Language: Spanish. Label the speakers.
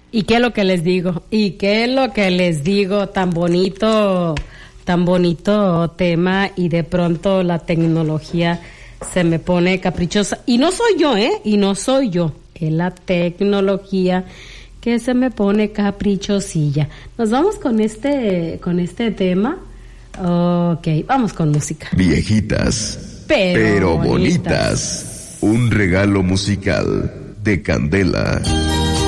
Speaker 1: ¿Y qué es lo que les digo? ¿Y qué es lo que les digo? Tan bonito tema, y de pronto la tecnología se me pone caprichosa. Y no soy yo, y no soy yo. Es la tecnología que se me pone caprichosilla. Nos vamos con este tema. Ok, vamos con música.
Speaker 2: Viejitas, pero bonitas. Un regalo musical de Candela.